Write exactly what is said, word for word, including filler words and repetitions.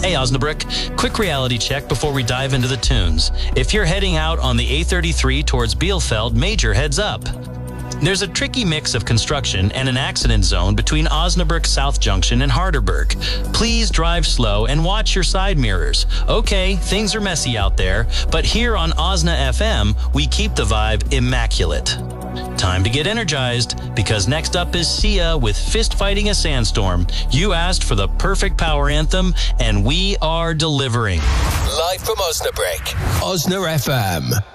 Hey, Osnabrück, quick reality check before we dive into the tunes. If you're heading out on the A thirty-three towards Bielefeld, major heads up. There's a tricky mix of construction and an accident zone between Osnabrück South Junction and Harderberg. Please drive slow and watch your side mirrors. Okay, things are messy out there, but here on Osna F M, we keep the vibe immaculate. Time to get energized, because next up is Sia with Fist Fighting a Sandstorm. You asked for the perfect power anthem, and we are delivering. Live from Osnabrück, Osna F M.